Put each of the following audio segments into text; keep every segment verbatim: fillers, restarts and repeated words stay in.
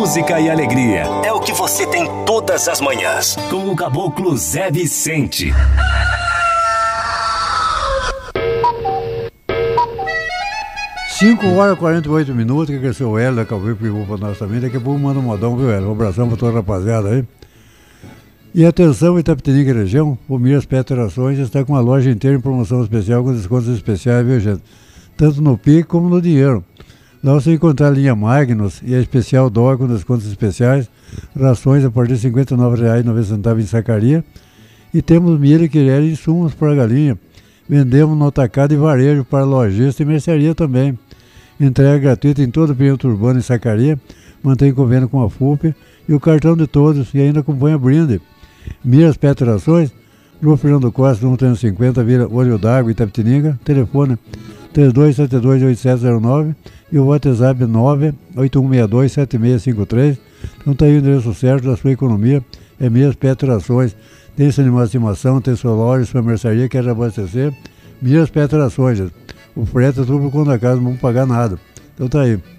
música e alegria. É o que você tem todas as manhãs. Com o Caboclo Zé Vicente. cinco horas e quarenta e oito minutos, que é o Hélio da Calvê pegou para nós também. Daqui a pouco manda um modão, viu, Hélio? Um abração para toda a rapaziada aí. E atenção, Itapetininga região, o Miras Peterações está com a loja inteira em promoção especial, com descontos especiais, viu, gente? Tanto no P I C como no dinheiro. Lá você encontrar a linha Magnus e a especial dó com descontos especiais, rações a partir de cinquenta e nove reais e noventa centavos em sacaria. E temos milho e quirera e insumos para a galinha. Vendemos no atacado e varejo para lojista e mercearia também. Entrega gratuita em todo o perímetro urbano e sacaria. Mantém convênio com a F U P e o cartão de todos e ainda acompanha brinde. Miras Peterações, Rua Fernando Costa, número trezentos e cinquenta, Vila Olho d'Água, Itapetininga. Telefone três dois sete dois oito sete zero nove e o WhatsApp nove oito um seis dois sete seis cinco três. Então está aí o endereço certo da sua economia, é Miras Peterações. Tem seu animal de estimação, tem sua loja, sua mercearia, quer abastecer. Miras Peterações. O frete é tudo por conta da casa, não vamos pagar nada. Então tá aí.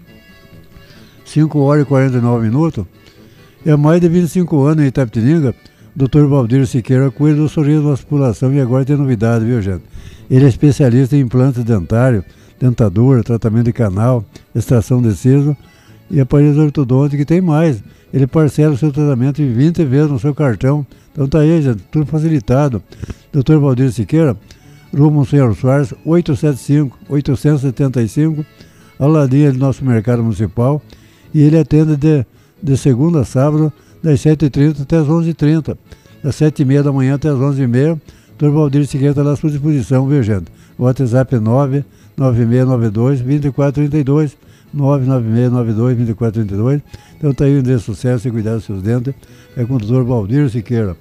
cinco horas e quarenta e nove minutos. É mais de vinte e cinco anos em Itapetininga. doutor Valdir Siqueira cuida do sorriso da população e agora tem novidade, viu, gente? Ele é especialista em implantes dentários, dentadura, tratamento de canal, extração de siso e aparelhos ortodônticos, que tem mais. Ele parcela o seu tratamento em vinte vezes no seu cartão. Então tá aí, gente, tudo facilitado. doutor Valdir Siqueira, Rua Monsenhor Soares, oitocentos e setenta e cinco, oitocentos e setenta e cinco, ao ladinho do nosso mercado municipal. E ele atende de, de segunda a sábado, das sete e trinta até as onze e trinta. Das sete e meia da manhã até as onze e meia. doutor Valdir Siqueira está à sua disposição, viu, gente? O WhatsApp é nove nove seis nove dois dois quatro três dois. nove nove seis nove dois dois quatro três dois. Então tá aí o endereço sucesso e cuidar dos seus dentes. É com o doutor Valdir Siqueira.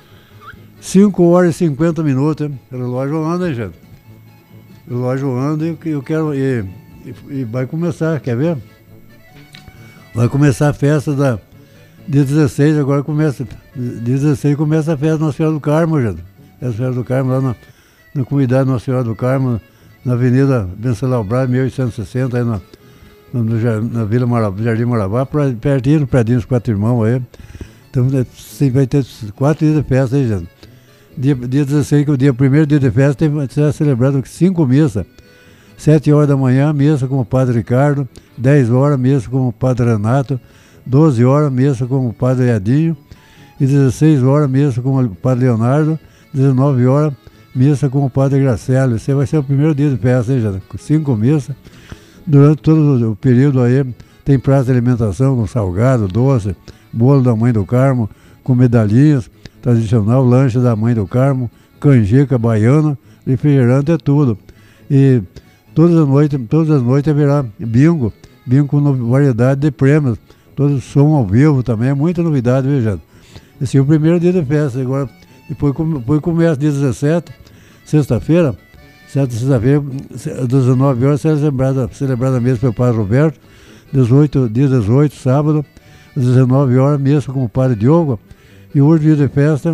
cinco horas e cinquenta minutos. Hein? O relógio anda, hein, gente? O relógio anda e eu quero. E, e, e vai começar, quer ver? Vai começar a festa da. Dia dezesseis, agora começa. Dia dezesseis começa a festa Nossa Senhora do Carmo, gente. Nossa Senhora do Carmo, lá na, na comunidade Nossa Senhora do Carmo, na Avenida Venceslau Braz, mil oitocentos e sessenta, aí na. No, na Vila Marabá, Jardim Marabá, pertinho, no Predinho dos Quatro Irmãos aí. Então vai ter quatro dias de festa aí, gente. Dia, dia dezesseis, que é o dia, primeiro dia de festa, tem, será celebrado cinco missas. sete horas da manhã, missa com o Padre Ricardo. dez horas, missa com o Padre Renato. doze horas, missa com o Padre Edinho. E dezesseis horas, missa com o Padre Leonardo. dezenove horas, missa com o Padre Gracielo. Esse vai ser o primeiro dia de festa aí, gente. Cinco missas. Durante todo o período aí, tem praça de alimentação com salgado, doce, bolo da Mãe do Carmo, com medalhinhas, tradicional, lanche da Mãe do Carmo, canjica baiana, refrigerante, é tudo. E todas as noites, todas as noites haverá bingo, bingo com variedade de prêmios, todo som ao vivo também, é muita novidade, viu, gente? Esse é o primeiro dia de festa, agora, depois, depois começa dia dezessete, sexta-feira, sexta-feira, às dezenove horas, celebrada, celebrada a mesa pelo Padre Roberto. dezoito, dia dezoito, sábado, às dezenove horas, mesa com o Padre Diogo. E hoje, dia de festa,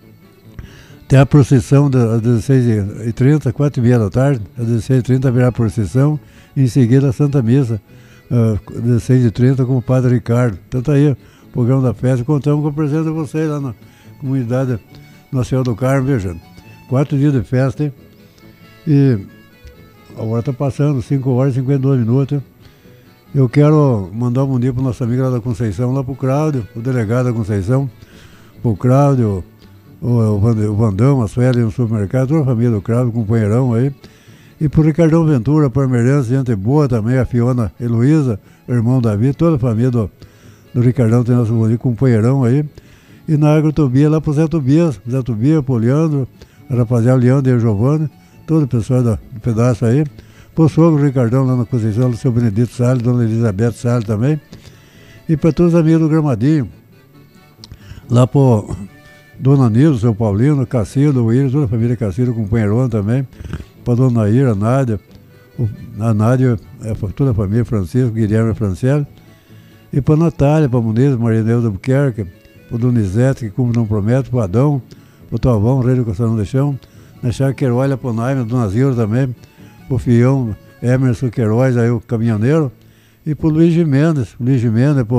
tem a procissão às dezesseis e trinta, quatro e meia da tarde. Às dezesseis e trinta haverá a procissão. E em seguida, a Santa Missa, às dezesseis e trinta, com o Padre Ricardo. Então tá aí o programa da festa. Contamos com a presença de vocês lá na comunidade Nossa Senhora do Carmo, viu, gente? Quatro dias de festa, hein? E agora está passando cinco horas e cinquenta e dois minutos. Eu quero mandar um bom dia para o nosso amigo lá da Conceição, lá para o Cláudio, o delegado da Conceição, para o Cláudio, o, o Vandão, a Sueli no supermercado, toda a família do Cláudio, companheirão aí. E para o Ricardão Ventura, Parmeirense, gente boa também, a Fiona Heloísa, o irmão Davi, toda a família do, do Ricardão tem nosso bom dia, companheirão aí. E na Agrotobia, lá para o Zé Tobias, Zé Tobias, para o Leandro, a rapaziada Leandro e o Giovanni, todo o pessoal do, do pedaço aí. Pro sogro Ricardão lá na Conceição, do seu Benedito Salles, dona Elizabeth Salles também. E para todos os amigos do Gramadinho. Lá pro Dona Nildo, seu Paulino, Cacildo, o William, toda a família Cacildo, companheirão também. Para Dona Ira, a Nádia, o, a Nádia, toda a família, Francisco, Guilherme Franciele. E para Natália, para Muniz, Maria Neuza Buquerque, para Donizete, que como não promete, para Adão, para Tavão, rei do Costação do Chão. Na Chácara Queiroz, para o Naime, Dona Zilda também. O Fião, Emerson Queiroz, aí o caminhoneiro, e pro Luiz Gimenez, Luiz Gimenez, pro,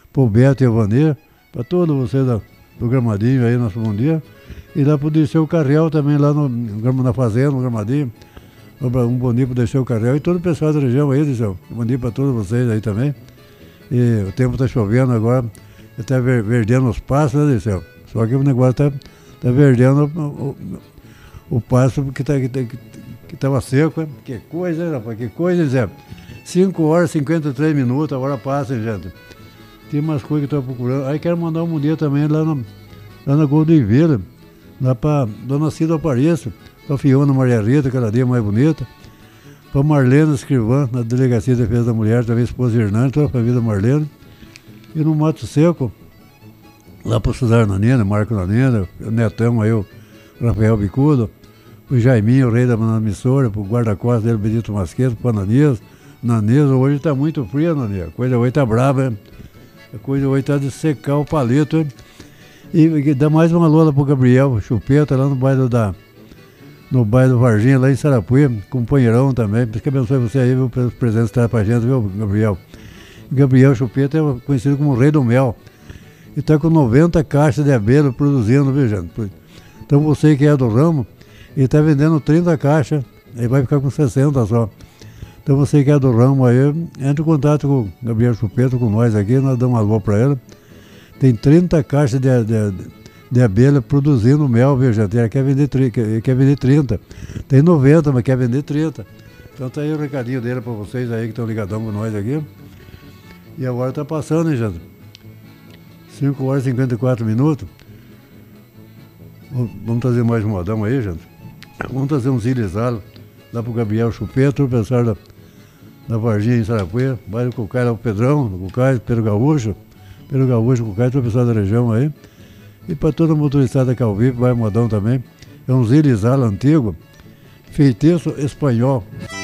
pro Beto e a Vanê, para todos vocês da, do Gramadinho aí, nosso bom dia. E lá pro Dirceu Carrel também, lá no, na fazenda, no Gramadinho. Um bom dia pro Dirceu Carrel e todo o pessoal da região aí, Dirceu. Um bom dia para todos vocês aí também. E o tempo tá chovendo agora, está verdendo os passos, né, Dirceu? Só que o negócio tá, tá verdendo o, o, o passo que tá, que, tá, que tava seco, hein? Que coisa, hein, rapaz? Que coisa, Zé. cinco horas e cinquenta e três minutos, a hora passa, hein, gente? Tem umas coisas que eu estou procurando. Aí quero mandar um bom dia também lá, no, lá na Golden Villa, lá para Dona Cida Apareço, para Fiona Maria Rita, cada dia mais bonita, para Marlene Escrivã, na Delegacia de Defesa da Mulher, também esposa de Hernani, toda a família da Marlene. E no Mato Seco, lá para o Cesar Nanena, Marco Nanena, o Netão aí, o Rafael Bicudo, o Jaiminho, o rei da emissora, o guarda-costas dele, Benito Masqueto, o Ananias. Nanesa, hoje está muito fria, Nanesa. A coisa hoje está brava, hein? A coisa hoje está de secar o palito, hein? E, e dá mais uma lola pro Gabriel Chupeta, lá no bairro da... No bairro do Varginha, lá em Sarapuia, companheirão também. Por isso que abençoe você aí, viu, pelos presentes que traz pra gente, viu, Gabriel? Gabriel Chupeta é conhecido como o rei do mel. E está com noventa caixas de abelha produzindo, viu, gente? Então você que é do ramo, ele está vendendo trinta caixas, aí vai ficar com sessenta só. Então você que é do ramo aí, entre em contato com o Gabriel Chupeta, com nós aqui, nós damos uma alô para ele. Tem trinta caixas de, de, de abelha produzindo mel, viu, gente? Ele quer vender, ele quer vender trinta. Tem noventa, mas quer vender trinta. Então tá aí o recadinho dele para vocês aí que estão ligadão com nós aqui. E agora tá passando, hein, gente? cinco horas e cinquenta e quatro minutos. Vamos trazer mais um modão aí, gente. Vamos trazer um zilizado lá pro Gabriel Chupeta, o pessoal da, da Varginha em Sarapuia, bairro Cucai, lá o Pedrão, do Cucai, Pedro Gaúcho, Pedro Gaúcho, Cucai, todo o pessoal da região aí. E para toda a motorizada que é ao vivo, vai modão também. É um zilizado antigo, feitiço espanhol.